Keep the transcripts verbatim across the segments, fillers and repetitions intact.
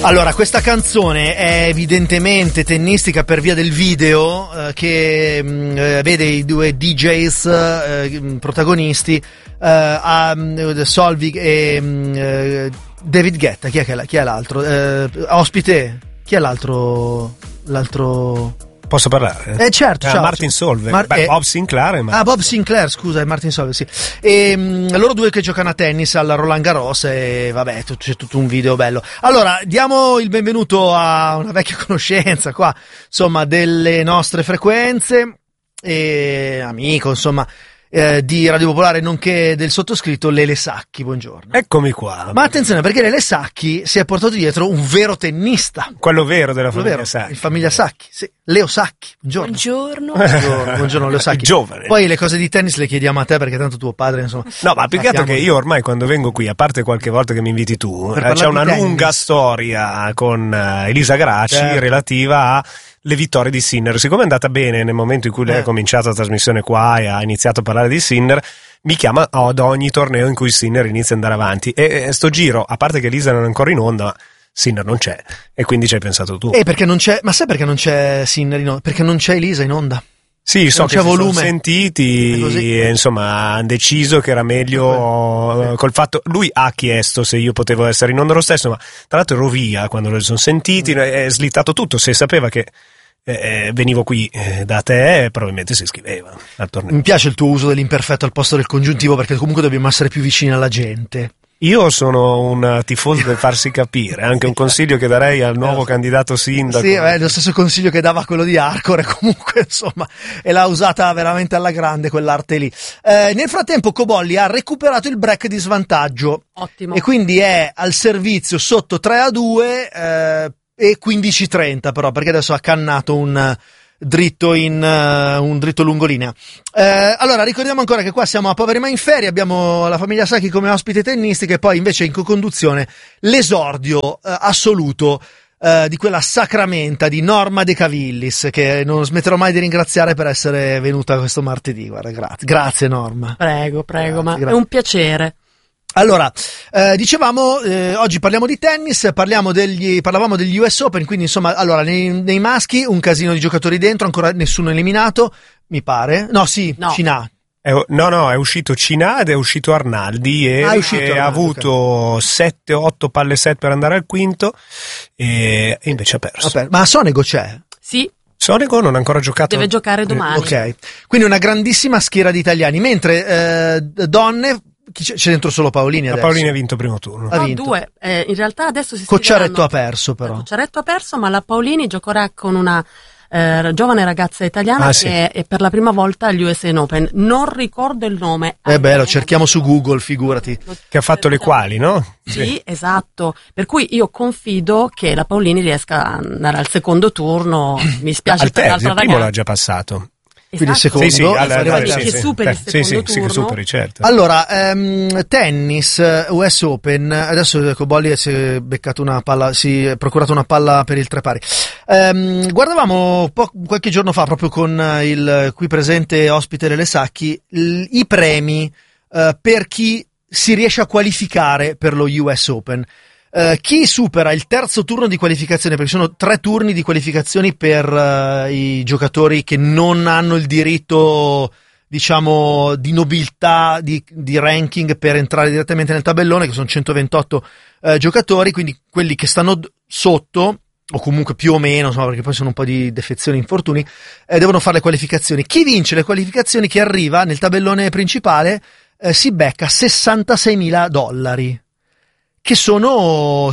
Allora, questa canzone è evidentemente tennistica per via del video eh, che mh, vede i due D Js eh, protagonisti, eh, a, mh, Solvig e mh, David Guetta. Chi è, che è, chi è l'altro? Eh, ospite, chi è l'altro? L'altro... Posso parlare? Eh certo, ah, ciao. Martin Solveig, Mar- Beh, eh, Bob Sinclair e Ah, Bob Sinclair, scusa, è Martin Solveig, sì. E mh, loro due che giocano a tennis alla Roland Garros e vabbè, t- c'è tutto un video bello. Allora, diamo il benvenuto a una vecchia conoscenza qua, insomma, delle nostre frequenze e amico, insomma, eh, di Radio Popolare, nonché del sottoscritto, Lele Sacchi. Buongiorno. Eccomi qua. Ma attenzione, perché Lele Sacchi si è portato dietro un vero tennista. Quello vero della Quello famiglia vero, Sacchi. il famiglia Sacchi, sì. Leo Sacchi, buongiorno. Buongiorno. Buongiorno, buongiorno Leo Sacchi. Giovane. Poi le cose di tennis le chiediamo a te perché tanto tuo padre, insomma. No, ma più che altro che sappiamo- io ormai quando vengo qui, a parte qualche volta che mi inviti tu, Per eh, c'è parlare una di tennis. lunga storia con eh, Elisa Gracci Certo. relativa alle vittorie di Sinner. Siccome è andata bene nel momento in cui lei Eh. ha cominciato la trasmissione qua e ha iniziato a parlare di Sinner, mi chiama ad ogni torneo in cui Sinner inizia ad andare avanti. E, e sto giro, a parte che Elisa non è ancora in onda, ma Sinner non c'è. E quindi ci hai pensato tu. Eh, perché non c'è, ma sai perché non c'è Sinner in onda? Perché non c'è Elisa in onda. Sì, so non che c'è si sono volume. È sentiti così. e insomma hanno deciso che era meglio Sì. col fatto, lui ha chiesto se io potevo essere in onda lo stesso, ma tra l'altro ero via quando lo sono sentiti, Mm. è slittato tutto, se sapeva che eh, venivo qui eh, da te probabilmente si iscriveva al torneo. Mi piace il tuo uso dell'imperfetto al posto del congiuntivo perché comunque dobbiamo essere più vicini alla gente. Io sono un tifoso del farsi capire, anche un consiglio che darei al nuovo candidato sindaco. Sì, è lo stesso consiglio che dava quello di Arcore, comunque insomma, e l'ha usata veramente alla grande quell'arte lì. Eh, nel frattempo Cobolli ha recuperato il break di svantaggio. Ottimo. E quindi è al servizio sotto tre a due eh, e quindici trenta però, perché adesso ha cannato un uh, dritto in uh, un dritto lungolinea. Eh, allora ricordiamo ancora che qua siamo a Poveri ma in ferie, abbiamo la famiglia Sacchi come ospite tennistica e poi invece in co-conduzione l'esordio uh, assoluto uh, di quella sacramenta di Norma De Cavillis, che non smetterò mai di ringraziare per essere venuta questo martedì. Guarda, grazie, grazie Norma. Prego, prego, Grazie, ma grazie. è un piacere. Allora, eh, dicevamo, eh, oggi parliamo di tennis, parliamo degli, parlavamo degli U S Open, quindi insomma, allora, nei, nei maschi un casino di giocatori dentro, ancora nessuno eliminato, mi pare. No, sì, No. Cina. È- no, no, è uscito Cina ed è uscito Arnaldi e Ah, è uscito che Arnaldi, ha avuto sette otto palle set per andare al quinto e, e invece ha perso. Vabbè, ma Sonego c'è? Sì, Sonego non ha ancora giocato. deve giocare domani. Ok, quindi una grandissima schiera di italiani, mentre eh, donne, chi c'è, c'è dentro solo Paolini La adesso. Paolini ha vinto il primo turno. Ha No, vinto. due. Eh, in realtà adesso si Cocciaretto ha scriveranno- perso però. Cocciaretto ha perso, ma la Paolini giocherà con una eh, giovane ragazza italiana Ah, che sì. è, è per la prima volta agli U S A Open. Non ricordo il nome. Eh beh, lo cerchiamo su Google, figurati. Che ha fatto le quali, no? Sì, esatto. Per cui io confido che la Paolini riesca ad andare al secondo turno. Mi spiace Al per terzo, l'altra il primo ragazza. l'ha già passato. Quindi il Esatto. secondo. Sì, sì, Secondo, alla- arriva alla- il sì, che sì. superi il Eh, sì, sì, secondo sì, che turno. superi, certo. Allora, ehm, tennis, eh, U S Open, adesso Cobolli si è beccato una palla, si è procurato una palla per il tre pari. Ehm, guardavamo po- qualche giorno fa, proprio con eh, il qui presente ospite Lele Sacchi, l- i premi eh, per chi si riesce a qualificare per lo U S Open. Eh, chi supera il terzo turno di qualificazione, perché sono tre turni di qualificazioni per eh, i giocatori che non hanno il diritto, diciamo, di nobiltà, di, di ranking per entrare direttamente nel tabellone, che sono centoventotto eh, giocatori, quindi quelli che stanno d- sotto, o comunque più o meno, insomma, perché poi sono un po' di defezioni e infortuni, eh, devono fare le qualificazioni. Chi vince le qualificazioni, che arriva nel tabellone principale, eh, si becca sessantaseimila dollari. Che sono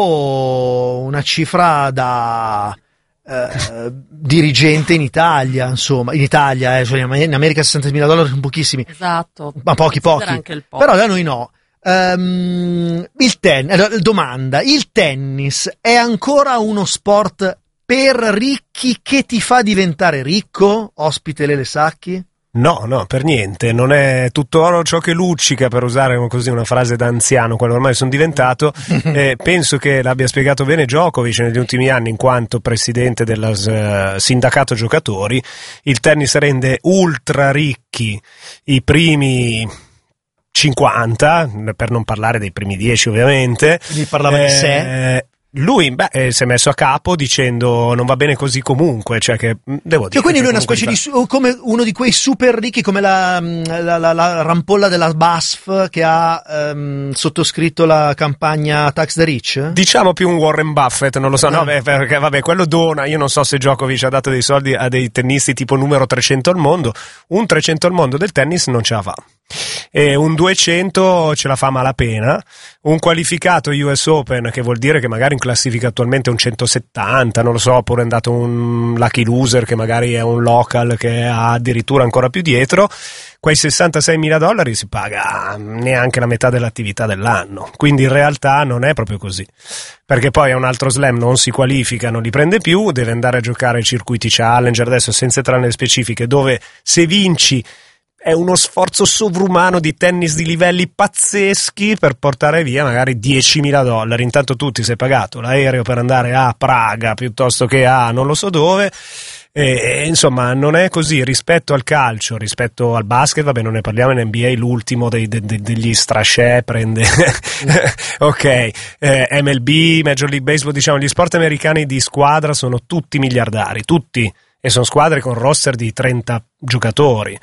tipo una cifra da eh, dirigente in Italia, insomma, in Italia, eh, cioè in America sessantamila dollari sono pochissimi, Esatto. ma pochi Considera pochi, anche il po'. però da noi no. Ehm, il tennis, domanda, il tennis è ancora uno sport per ricchi che ti fa diventare ricco? Ospite Lele Sacchi? No, no, per niente, non è tutto oro ciò che luccica, per usare così una frase da anziano, quello ormai sono diventato. Eh, penso che l'abbia spiegato bene Djokovic negli ultimi anni in quanto presidente del uh, sindacato giocatori. Il tennis rende ultra ricchi i primi cinquanta, per non parlare dei primi dieci ovviamente. Quindi parlava di sé. Eh, Lui beh, eh, si è messo a capo dicendo non va bene così comunque, cioè che devo dire. Cioè, quindi cioè, lui è una specie di su- come uno di quei super ricchi come la, la, la, la rampolla della B A S F che ha ehm, sottoscritto la campagna Tax the Rich? Diciamo più un Warren Buffett, non lo so, Eh. no, beh, perché vabbè, quello dona, io non so se Djokovic ha dato dei soldi a dei tennisti tipo numero trecento al mondo, un trecento al mondo del tennis non ce la fa. E un duecento ce la fa a malapena, un qualificato U S Open, che vuol dire che magari in classifica attualmente è un centosettanta, non lo so, oppure è andato un lucky loser che magari è un local che ha addirittura ancora più dietro, quei sessantasei mila dollari si paga neanche la metà dell'attività dell'anno, quindi in realtà non è proprio così, perché poi a un altro slam non si qualifica, non li prende più, deve andare a giocare ai circuiti challenger, adesso senza entrare nelle specifiche, dove se vinci è uno sforzo sovrumano di tennis di livelli pazzeschi per portare via magari diecimila dollari. Intanto tu ti sei pagato l'aereo per andare a Praga piuttosto che a non lo so dove. E, e, insomma, non è così rispetto al calcio, rispetto al basket. Vabbè, non ne parliamo, in N B A l'ultimo dei, de, de, degli strasciè prende ok, eh, M L B, Major League Baseball, diciamo gli sport americani di squadra sono tutti miliardari, tutti. E sono squadre con roster di trenta giocatori.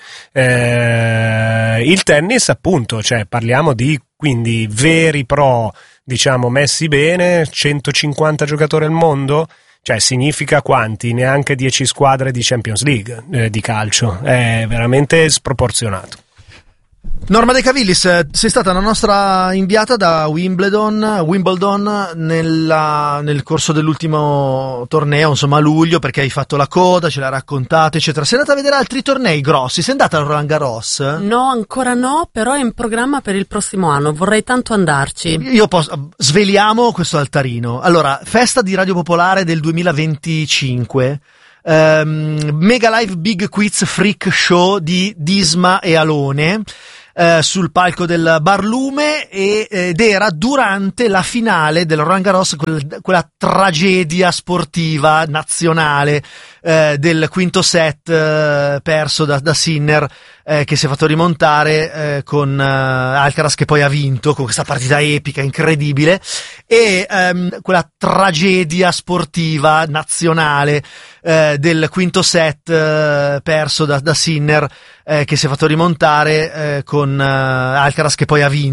Eh, il tennis, appunto, cioè parliamo di quindi veri pro, diciamo messi bene, centocinquanta giocatori al mondo, cioè significa quanti? Neanche dieci squadre di Champions League eh, di calcio. È veramente sproporzionato. Norma De Cavillis, sei stata la nostra inviata da Wimbledon, Wimbledon nella, nel corso dell'ultimo torneo, insomma a luglio, perché hai fatto la coda, ce l'hai raccontato, eccetera. Sei andata a vedere altri tornei grossi? Sei andata a Roland Garros? No, ancora no, però è in programma per il prossimo anno, vorrei tanto andarci. Io posso, sveliamo questo altarino. Allora, festa di Radio Popolare del duemilaventicinque. Um, Mega Live Big Quiz Freak Show di Disma e Alone uh, sul palco del Barlume e, ed era durante la finale del Roland Garros, quel, quella tragedia sportiva nazionale uh, del quinto set uh, perso da, da Sinner, uh, che si è fatto rimontare uh, con uh, Alcaraz, che poi ha vinto con questa partita epica incredibile, e um, quella tragedia sportiva nazionale eh, del quinto set eh, perso da, da Sinner, eh, che si è fatto rimontare eh, con eh, Alcaraz, che poi ha vinto